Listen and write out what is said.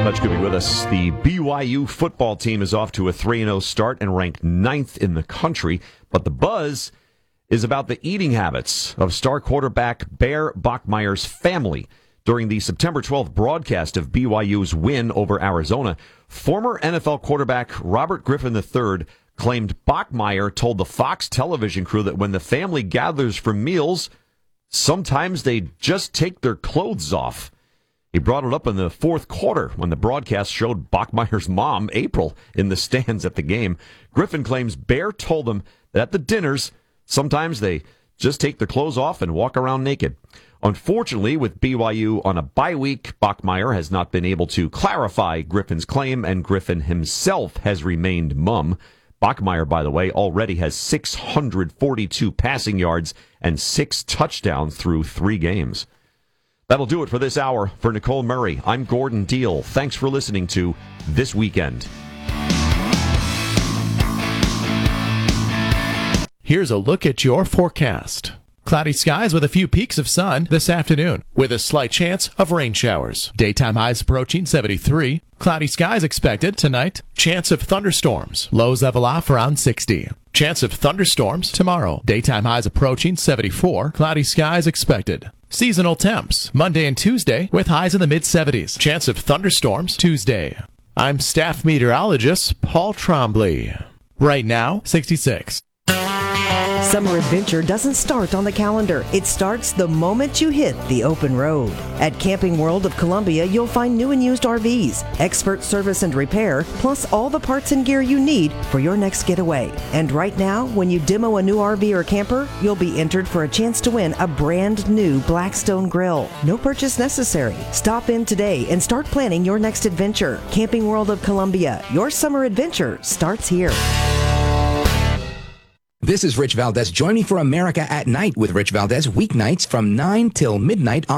Much good to be with us. The BYU football team is off to a 3-0 start and ranked 9th in the country, but the buzz is about the eating habits of star quarterback Bear Bachmeier's family. During the September 12th broadcast of BYU's win over Arizona, former NFL quarterback Robert Griffin III claimed Bachmeier told the Fox television crew that when the family gathers for meals, sometimes they just take their clothes off. He brought it up in the fourth quarter when the broadcast showed Bachmeier's mom, April, in the stands at the game. Griffin claims Bear told them that at the dinners, sometimes they just take their clothes off and walk around naked. Unfortunately, with BYU on a bye week, Bachmeier has not been able to clarify Griffin's claim, and Griffin himself has remained mum. Bachmeier, by the way, already has 642 passing yards and 6 touchdowns through 3 games. That'll do it for this hour. For Nicole Murray, I'm Gordon Deal. Thanks for listening to This Weekend. Here's a look at your forecast. Cloudy skies with a few peaks of sun this afternoon, with a slight chance of rain showers. Daytime highs approaching 73. Cloudy skies expected tonight. Chance of thunderstorms. Lows level off around 60. Chance of thunderstorms tomorrow. Daytime highs approaching 74. Cloudy skies expected. Seasonal temps Monday and Tuesday with highs in the mid-70s. Chance of thunderstorms Tuesday. I'm staff meteorologist Paul Trombley. Right now, 66. Summer adventure doesn't start on the calendar. It starts the moment you hit the open road. At Camping World of Columbia, you'll find new and used RVs, expert service and repair, plus all the parts and gear you need for your next getaway. And right now, when you demo a new RV or camper, you'll be entered for a chance to win a brand new Blackstone grill. No purchase necessary. Stop in today and start planning your next adventure. Camping World of Columbia, your summer adventure starts here. This is Rich Valdez. Join me for America at Night with Rich Valdez, weeknights from 9 till midnight on